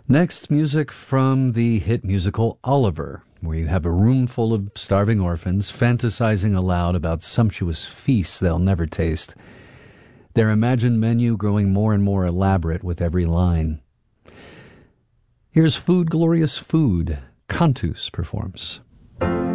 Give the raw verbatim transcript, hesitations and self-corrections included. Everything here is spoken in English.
Next, music from the hit musical Oliver, where you have a room full of starving orphans fantasizing aloud about sumptuous feasts they'll never taste, their imagined menu growing more and more elaborate with every line. Here's Food Glorious Food. Cantus performs.